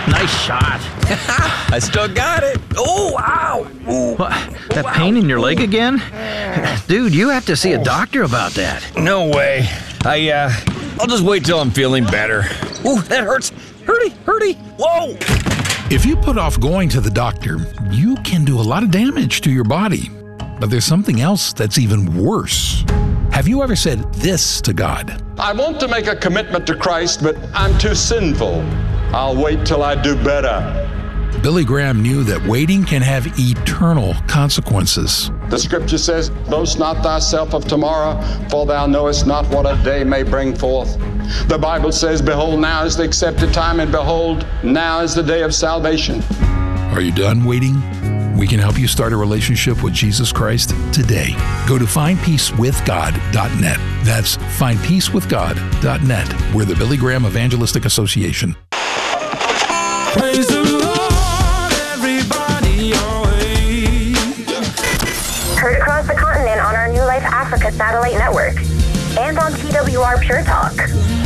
Nice shot. I still got it. Oh, ow. Ooh. What, that pain in your leg again? Dude, you have to see a doctor about that. No way. I'll just wait till I'm feeling better. Ooh, that hurts. Hurty. Whoa. If you put off going to the doctor, you can do a lot of damage to your body. But there's something else that's even worse. Have you ever said this to God? I want to make a commitment to Christ, but I'm too sinful. I'll wait till I do better. Billy Graham knew that waiting can have eternal consequences. The scripture says, boast not thyself of tomorrow, for thou knowest not what a day may bring forth. The Bible says, behold, now is the accepted time, and behold, now is the day of salvation. Are you done waiting? We can help you start a relationship with Jesus Christ today. Go to findpeacewithgod.net. That's findpeacewithgod.net. We're the Billy Graham Evangelistic Association. Praise the Lord, everybody, always. Heard across the continent on our New Life Africa satellite network and on TWR Pure Talk.